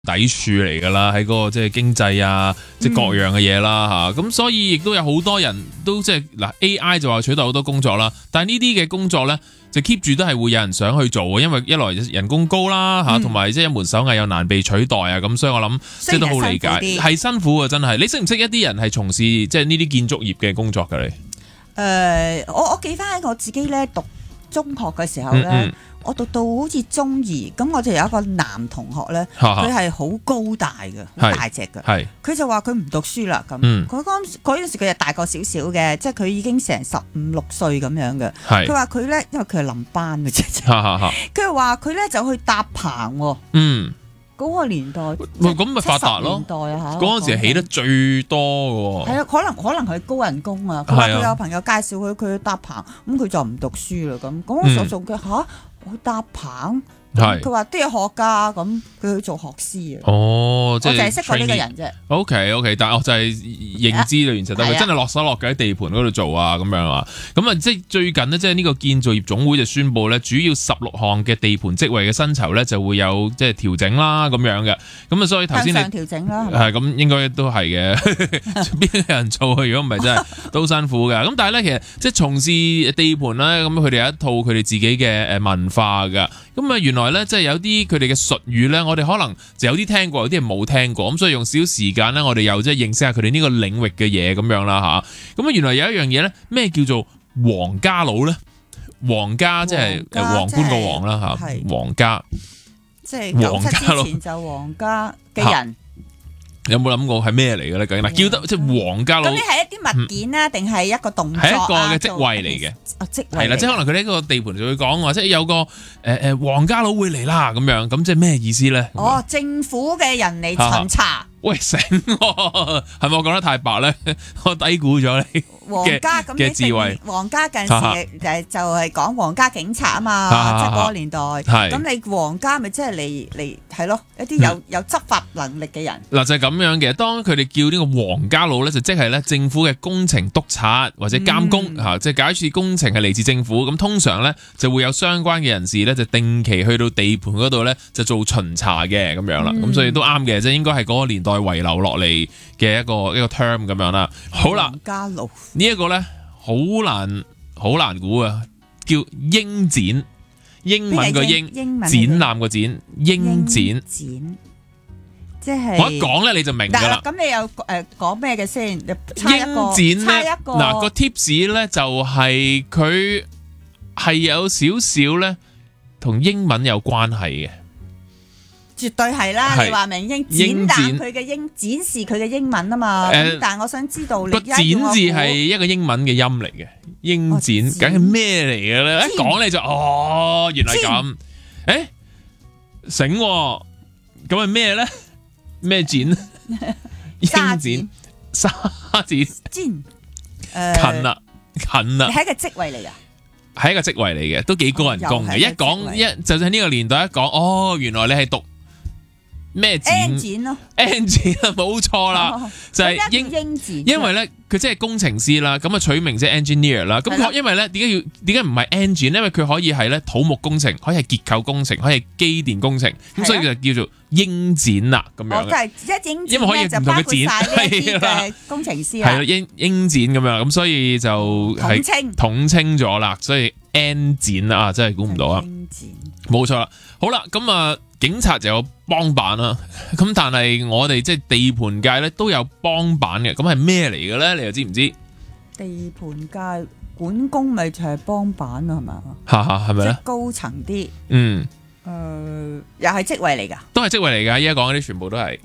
抵處嚟噶啦，喺嗰個即係經濟啊，即係各樣嘅嘢啦吓，咁所以亦都有好多人都即係嗱 AI 就話取代好多工作啦，但係呢啲嘅工作咧就 keep 住都係會有人想去做嘅，因為一來人工高啦吓，同埋即係一門手藝又難被取代啊，咁所以我諗即係都好理解，係辛苦啊真係。你識唔識一啲人係從事即係呢啲建築業嘅工作㗎你？ 我記翻我自己咧讀中學嘅時候咧。我讀到好似中二，咁我就有一個男同學咧，佢係好高大嘅，好大隻嘅。佢就話佢唔讀書啦，咁佢嗰陣時佢就大個少少嘅，即係佢已經成15、16歲咁樣嘅。佢話佢咧，因為佢係臨班嘅啫。佢話佢咧就去搭棚喎。嗰個年代， 咁咪發達咯。嗰陣時起得最多嘅。係啊，可能佢高人工啊。佢話佢有朋友介紹佢去搭棚，咁佢就唔讀書啦。咁嗰個時候佢嚇。我搭棚，佢話都要學㗎，咁佢去做學師啊。哦，即係我淨係識過呢個人啫。 OK， 但係我就係認知啦，原實，但係真係落手落腳喺地盤嗰度做啊，咁樣啊。咁啊，即係最近呢，即係呢個建造業總會就宣布咧，主要16項嘅地盤職位嘅薪酬咧就會有即係調整啦，咁樣嘅。咁啊，所以頭先你向上調整啦， 係咁應該都係嘅。邊有人做啊？如果唔係真係都辛苦嘅。咁但係咧，其實即係從事地盤咧，咁佢哋有一套佢哋自己嘅文化㗎。咁啊，原來咧即係有啲佢哋嘅術語咧，我哋可能就有啲聽過，有啲人冇聽過。咁所以用少少時間咧，我哋又即係認識下佢哋呢個領域嘅嘢咁樣啦吓。咁啊，原來有一樣嘢咧，咩叫做皇家佬咧？皇家即係皇冠個皇啦吓，皇家即係97之前就皇家嘅人。 有冇諗過係咩嚟嘅咧？究竟叫得即係皇家佬？ 咁你係一啲物件啊，定係一個動作？ 係一個嘅職位嚟嘅。 職位係啦，即係可能佢呢個地盤就會講話，即係有個皇家佬會嚟啦咁樣，咁即係咩意思咧？ 哦，政府嘅人嚟巡查。 喂，醒喎，係咪我講得太白咧？我低估咗你皇家嘅智慧。皇家近時就係講皇家警察啊嘛，即係嗰個年代。咁你皇家咪即係嚟係咯，一啲有執法能力嘅人。 嗱就係咁樣嘅，當佢哋叫呢個皇家佬咧，就即係咧政府嘅工程督察或者監工嚇，即係假設工程係嚟自政府，咁通常咧就會有相關嘅人士咧就定期去到地盤嗰度咧就做巡查嘅咁樣啦。咁所以都啱嘅，即係應該係嗰個年代遺留落嚟嘅一個 term 咁樣啦。好啦，呢一個咧好難估啊，叫鷹展，英文個鷹，展覽個展，鷹展， 即係我一講咧你就明噶啦。 咁你又講咩嘅先？ 鷹展咧，嗱個 tips 咧就係佢係有少少咧同英文有關係嘅。 絕對係啦，你話明英展佢嘅展示佢嘅英文啊嘛。但係我想知道你個展字係一個英文嘅音嚟嘅，英展梗係咩嚟嘅咧？一講你就原來咁，醒咁係咩咧？咩展？英展、沙展、近啦。 你係一個職位嚟噶？ 係一個職位嚟嘅，都幾高人工嘅。一講就喺呢個年代一講，原來你係讀咩展咯 ？N 展啊，冇錯啦，就係鷹展。因為咧，佢即係工程師啦，咁啊取名即係 engineer 啦。咁因為咧，點解唔係 engine？因為佢可以係咧土木工程，可以係結構工程，可以係機電工程，咁所以就叫做鷹展啦咁樣。 就係一鷹展， 因為可以唔同嘅展係工程師係啦，鷹展咁樣，咁所以就係統稱咗啦，所以 N 展啊，真係估唔到啊！冇錯啦，好啦，咁啊。警察就有幫辦啦，咁但係我哋即係地盤界咧都有幫辦嘅，咁係咩嚟嘅咧？你又知唔知？ 地盤界管工咪就係幫辦咯，係嘛？ 係咪咧？ 高層啲，又係職位嚟噶？都係職位嚟噶，依家講嗰啲全部都係。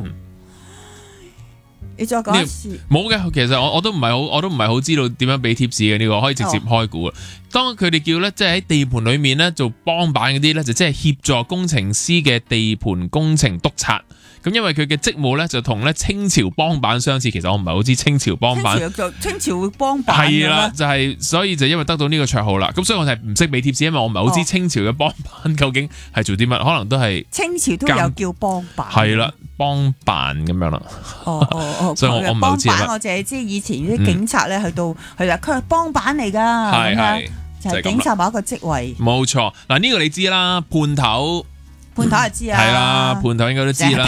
你再講一次。 冇嘅，其實我都唔係好知道點樣俾 tips 嘅呢個，可以直接開估。當佢哋叫咧，即係喺地盤裏面咧做幫辦嗰啲咧，就即係協助工程師嘅地盤工程督察。咁因為佢嘅職務咧就同咧清朝幫辦相似，其實我唔係好知清朝幫辦。 清朝會幫辦係啦，就係所以就因為得到呢個綽號啦。咁所以我係唔識俾 tips，因為我唔係好知清朝嘅幫辦究竟係做啲乜，可能都係清朝都有叫幫辦。 係啦，幫辦咁樣啦。所以我唔係好知啦。 我淨係知以前啲警察咧去到係啦，佢係幫辦嚟噶。係就係警察某一個職位。 冇錯，嗱呢個你知啦，判頭。 判頭就知啊， 係啦，判頭應該都知啦。